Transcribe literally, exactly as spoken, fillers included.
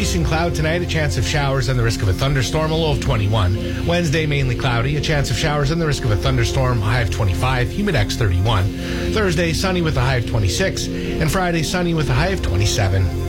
Increasing cloud tonight, a chance of showers and the risk of a thunderstorm, a low of twenty-one. Wednesday, mainly cloudy, a chance of showers and the risk of a thunderstorm, high of twenty-five, humidex thirty-one. Thursday, sunny with a high of twenty-six. And Friday, sunny with a high of twenty-seven.